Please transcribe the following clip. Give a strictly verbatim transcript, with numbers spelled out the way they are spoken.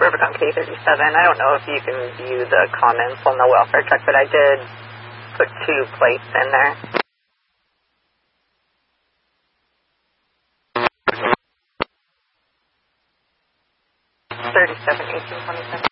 Rubicon K thirty-seven. I don't know if you can view the comments on the welfare check, but I did put two plates in there. thirty-seven, eighteen, twenty-seven.